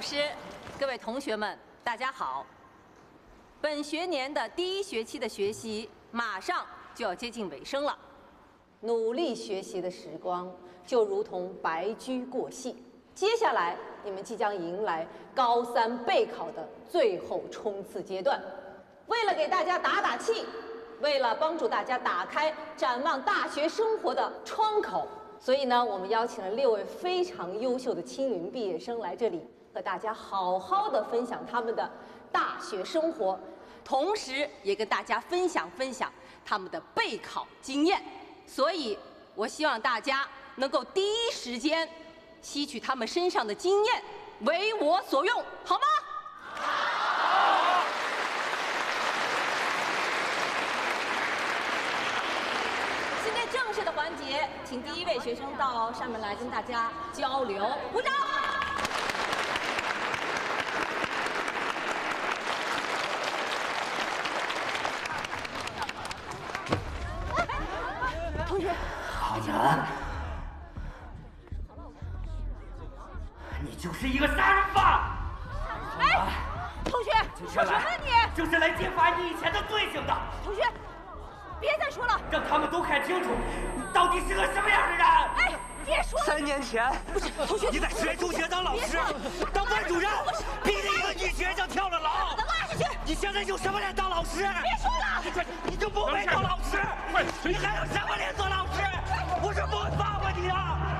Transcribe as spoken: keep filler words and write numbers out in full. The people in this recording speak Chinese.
师，各位同学们，大家好。本学年的第一学期的学习马上就要接近尾声了，努力学习的时光就如同白驹过隙。接下来你们即将迎来高三备考的最后冲刺阶段。为了给大家打打气，为了帮助大家打开展望大学生活的窗口，所以呢，我们邀请了六位非常优秀的青云毕业生来这里，和大家好好的分享他们的大学生活，同时也跟大家分享分享他们的备考经验。所以，我希望大家能够第一时间吸取他们身上的经验，为我所用，好吗？好。现在正式的环节，请第一位学生到上面来跟大家交流，鼓掌。同学， 好人，你就是一个杀人犯！ 哎，同学，说什么你？ 就是来揭发你以前的罪行的。 同学，别再说了， 让他们都看清楚你到底是个什么样的人！ 哎，别说了。 三年前， 不是同学， 你在实验中学当老师，当班主任，逼着一个女学生跳了楼， 把他拉下去。 你现在有什么脸当老师？ 别说了， 你你就不会当老师？你还有什么脸做老师？我是不会放过你的！